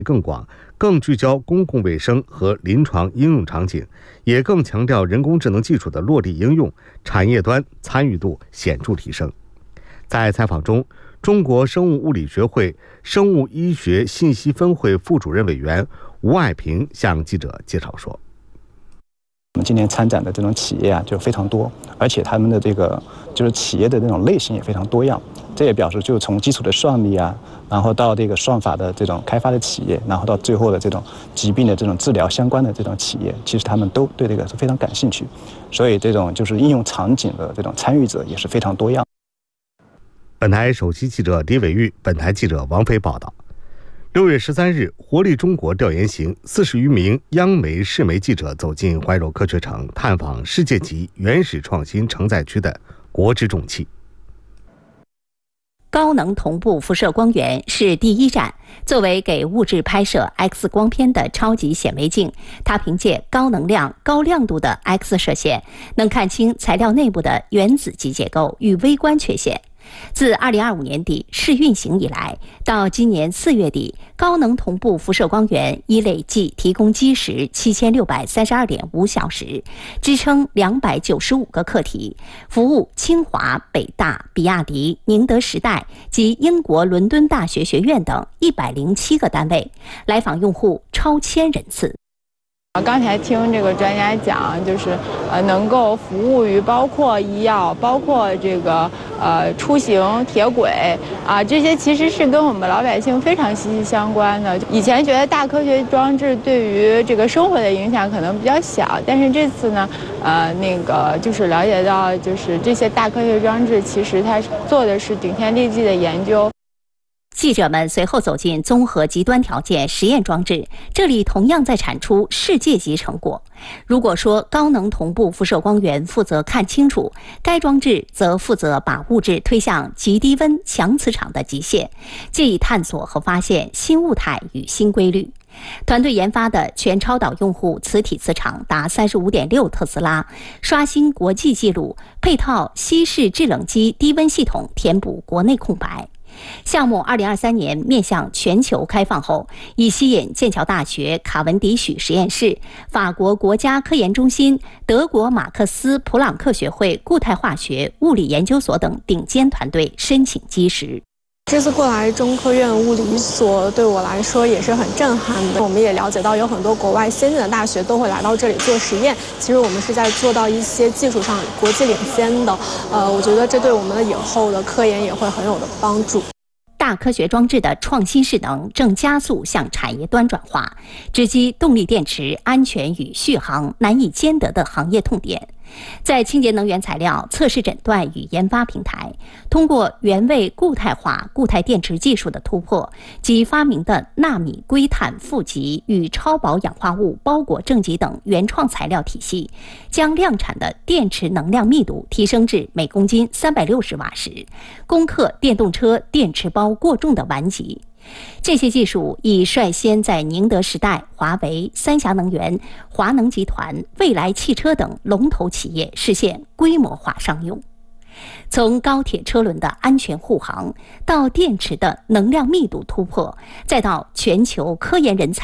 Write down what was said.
更广，更聚焦公共卫生和临床应用场景，也更强调人工智能技术的落地应用，产业端参与度显著提升。在采访中，中国生物物理学会生物医学信息分会副主任委员吴爱平向记者介绍说， 我们今年参展的这种企业就非常多，而且他们的这个就是企业的那种类型也非常多样。这也表示，就从基础的算力然后到这个算法的这种开发的企业，然后到最后的这种疾病的这种治疗相关的这种企业，其实他们都对这个是非常感兴趣。所以这种就是应用场景的这种参与者也是非常多样。 本台首席记者李伟玉，本台记者王飞报道。6月13日，活力中国调研行40余名央媒、市媒记者走进怀柔科学城，探访世界级原始创新承载区的国之重器。 高能同步辐射光源是第一站，作为给物质拍摄 X 光片的超级显微镜，它凭借高能量、高亮度的 X 射线，能看清材料内部的原子级结构与微观缺陷。自2025年底试运行以来，到今年4月底，高能同步辐射光源已累计提供基时7632.5小时，支撑295个课题，服务清华、北大、比亚迪、宁德时代及英国伦敦大学学院等107个单位，来访用户超1000人次。 刚才听这个专家讲，就是能够服务于包括医药、包括这个出行、铁轨这些其实是跟我们老百姓非常息息相关的。以前觉得大科学装置对于这个生活的影响可能比较小，但是这次呢，就是了解到，就是这些大科学装置其实它做的是顶天立地的研究。 记者们随后走进综合极端条件实验装置，这里同样在产出世界级成果。如果说高能同步辐射光源负责看清楚，该装置则负责把物质推向极低温强磁场的极限，借以探索和发现新物态与新规律。团队研发的全超导用户磁体磁场达35.6特斯拉，刷新国际纪录，配套西式制冷机低温系统填补国内空白。项目2023年面向全球开放后，已吸引剑桥大学卡文迪许实验室、法国国家科研中心、德国马克思普朗克学会固态化学物理研究所等顶尖团队申请基石。 这次过来中科院物理所对我来说也是很震撼的。我们也了解到有很多国外先进的大学都会来到这里做实验，其实我们是在做到一些技术上国际领先的。我觉得这对我们的以后的科研也会很有的帮助。 大科学装置的创新势能正加速向产业端转化，直击动力电池安全与续航难以兼得的行业痛点。在清洁能源材料测试诊断与研发平台，通过原位固态化固态电池技术的突破及发明的纳米硅碳负极与超薄氧化物包裹正极等原创材料体系，将量产的电池能量密度提升至每公斤360瓦时，攻克电动车电池包过重的顽疾。这些技术已率先在宁德时代、华为、三峡能源、华能集团、蔚来汽车等龙头企业实现规模化商用。从高铁车轮的安全护航，到电池的能量密度突破，再到全球科研人才